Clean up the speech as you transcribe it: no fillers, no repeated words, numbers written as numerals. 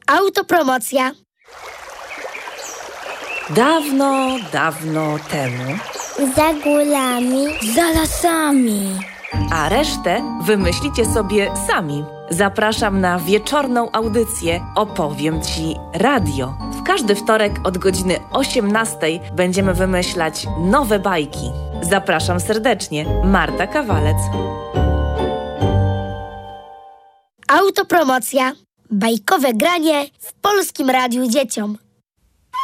Autopromocja. Dawno, dawno temu, Za górami, za lasami. a resztę wymyślicie sobie sami. Zapraszam na wieczorną audycję Opowiem Ci Radio. W każdy wtorek od godziny 18:00 będziemy wymyślać nowe bajki. Zapraszam serdecznie, Marta Kawalec. Autopromocja. Bajkowe granie w Polskim Radiu Dzieciom.